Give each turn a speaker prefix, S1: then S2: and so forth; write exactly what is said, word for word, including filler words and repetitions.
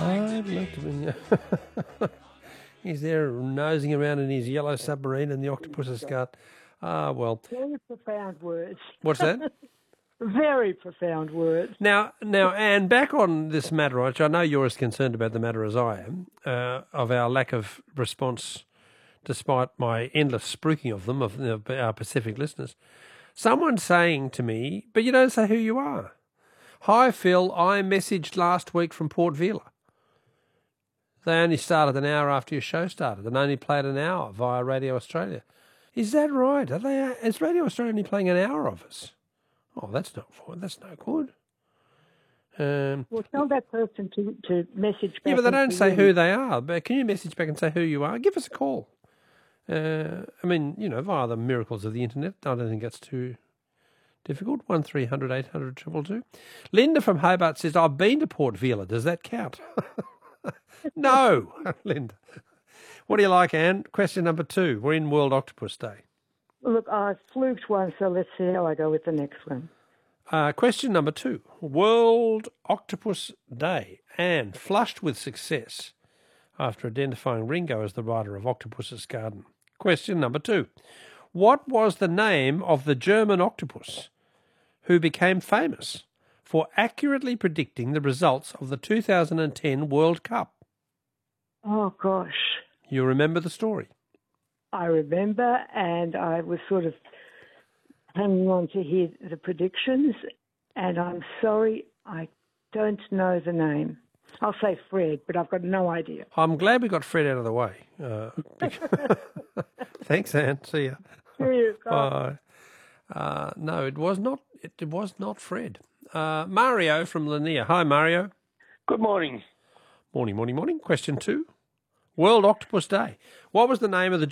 S1: I'd love to be. He's there nosing around in his yellow submarine and the octopus has got. Ah, well.
S2: Very profound words.
S1: What's that?
S2: Very profound words.
S1: Now, now, Anne, back on this matter, which I know you're as concerned about the matter as I am, uh, of our lack of response, despite my endless spruiking of them, of, of our Pacific listeners. Someone's saying to me, but you don't say who you are. Hi, Phil, I messaged last week from Port Vila. They only started an hour after your show started and only played an hour via Radio Australia. Is that right? Are they? Is Radio Australia only playing an hour of us? Oh, that's not that's no good. Um,
S2: well, tell that person to, to message back.
S1: Yeah, but they don't say
S2: you.
S1: who they are. But can you message back and say who you are? Give us a call. Uh, I mean, you know, via the miracles of the internet. I don't think that's too difficult. One three hundred eight hundred two two two. Linda from Hobart says, I've been to Port Vila. Does that count? No, Linda. What do you like, Anne? Question number two. We're in World Octopus Day.
S2: Look, I fluked one, so let's see how I go with the next one.
S1: Uh, question number two. World Octopus Day. Anne, flushed with success after identifying Ringo as the writer of Octopus's Garden. Question number two. What was the name of the German octopus who became famous for accurately predicting the results of the two thousand ten World Cup?
S2: Oh, gosh.
S1: You remember the story?
S2: I remember, and I was sort of hanging on to hear the predictions, and I'm sorry, I don't know the name. I'll say Fred, but I've got no idea.
S1: I'm glad we got Fred out of the way. Uh, Thanks, Anne. See ya.
S2: Cheers.
S1: Bye. Uh, no, it was not. It, it was not Fred. Uh, Mario from Lanier. Hi, Mario.
S3: Good morning.
S1: Morning, morning, morning. Question two. World Octopus Day. What was the name of the